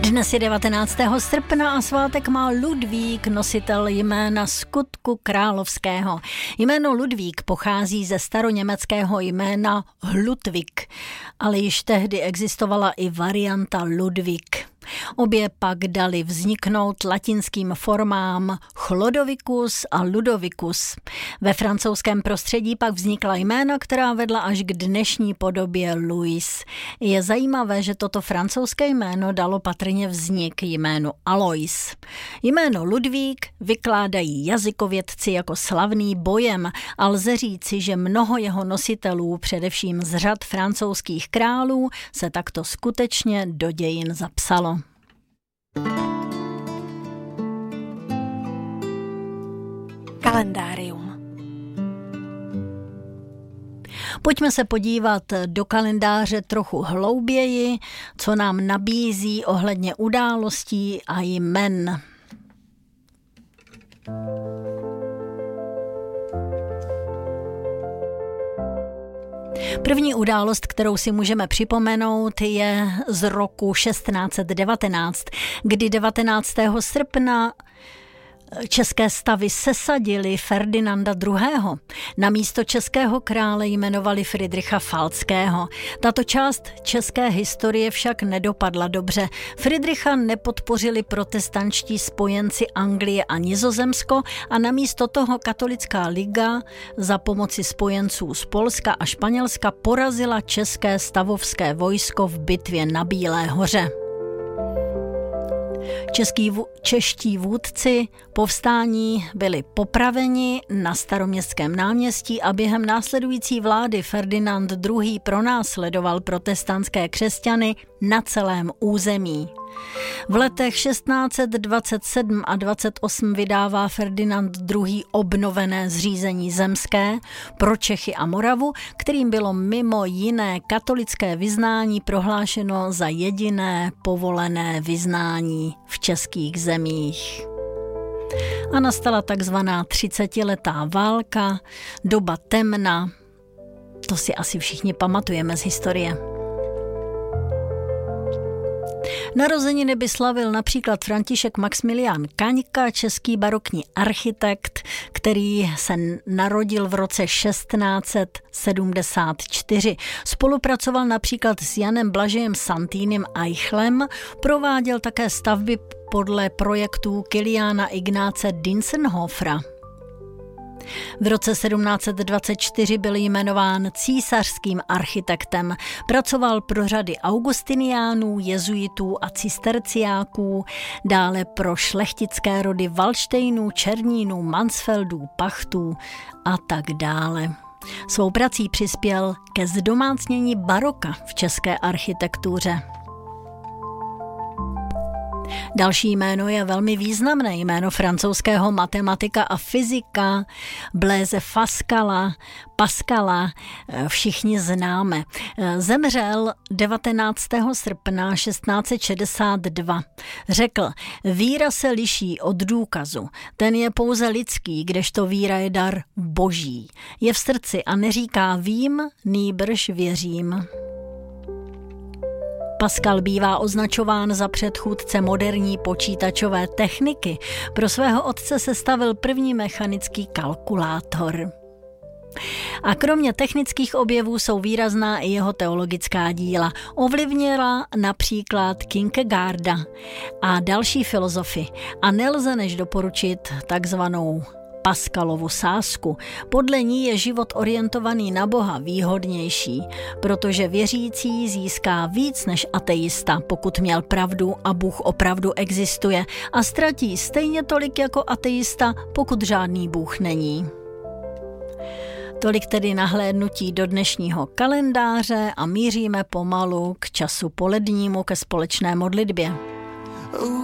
Dnes je 19. srpna a svátek má Ludvík, nositel jména skutku královského. Jméno Ludvík pochází ze staroněmeckého jména Hludvik, ale již tehdy existovala i varianta Ludvík. Obě pak dali vzniknout latinským formám Chlodovicus a Ludovicus. Ve francouzském prostředí pak vznikla jména, která vedla až k dnešní podobě Louis. Je zajímavé, že toto francouzské jméno dalo patrně vznik jménu Alois. Jméno Ludvík vykládají jazykovědci jako slavný bojem a lze říci, že mnoho jeho nositelů, především z řad francouzských králů, se takto skutečně do dějin zapsalo. Kalendárium. Pojďme se podívat do kalendáře trochu hlouběji, co nám nabízí ohledně událostí a jmen. První událost, kterou si můžeme připomenout, je z roku 1619, kdy 19. srpna české stavy sesadili Ferdinanda II. Na místo českého krále jmenovali Fridricha Falckého. Tato část české historie však nedopadla dobře. Fridricha nepodpořili protestančtí spojenci Anglie a Nizozemsko a namísto toho katolická liga za pomoci spojenců z Polska a Španělska porazila české stavovské vojsko v bitvě na Bílé hoře. Čeští vůdci povstání byli popraveni na Staroměstském náměstí a během následující vlády Ferdinand II. Pronásledoval protestantské křesťany na celém území. V letech 1627 a 28 vydává Ferdinand II. Obnovené zřízení zemské pro Čechy a Moravu, kterým bylo mimo jiné katolické vyznání prohlášeno za jediné povolené vyznání v českých zemích. A nastala takzvaná 30letá válka, doba temna, to si asi všichni pamatujeme z historie. Narozeniny by slavil například František Maxmilián Kaňka, český barokní architekt, který se narodil v roce 1674. Spolupracoval například s Janem Blažejem Santýnem Eichlem, prováděl také stavby podle projektů Kiliána Ignáce Dinsenhofera. V roce 1724 byl jmenován císařským architektem. Pracoval pro řady augustiniánů, jezuitů a cisterciáků, dále pro šlechtické rody Valdštejnů, Černínů, Mansfeldů, Pachtů a tak dále. Svou prací přispěl ke zdomácnění baroka v české architektuře. Další jméno je velmi významné, jméno francouzského matematika a fyzika Blaise Pascala, všichni známe. Zemřel 19. srpna 1662. Řekl, víra se liší od důkazu. Ten je pouze lidský, kdežto víra je dar boží. Je v srdci a neříká vím, nýbrž věřím. Pascal bývá označován za předchůdce moderní počítačové techniky. Pro svého otce sestavil první mechanický kalkulátor. A kromě technických objevů jsou výrazná i jeho teologická díla. Ovlivnila například Kierkegaarda a další filozofy. A nelze než doporučit takzvanou Pascalovu sázku. Podle ní je život orientovaný na Boha výhodnější, protože věřící získá víc než ateista, pokud měl pravdu a Bůh opravdu existuje, a ztratí stejně tolik jako ateista, pokud žádný Bůh není. Tolik tedy nahlédnutí do dnešního kalendáře a míříme pomalu k času polednímu, ke společné modlitbě.